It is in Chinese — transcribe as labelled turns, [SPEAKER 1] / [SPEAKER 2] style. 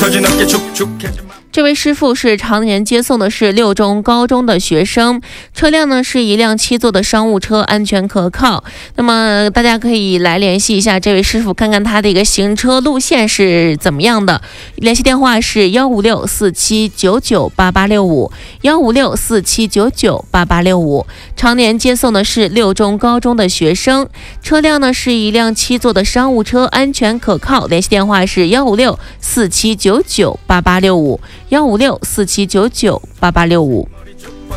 [SPEAKER 1] 这位师傅是常年接送的是6中高中的学生，车辆呢是一辆7座的商务车，安全可靠。那么大家可以来联系一下这位师傅，看看他的一个行车路线是怎么样的。联系电话是15647998865，15647998865。常年接送的是6中高中的学生，车辆呢是一辆7座的商务车，安全可靠。联系电话是15647998865，15647998865。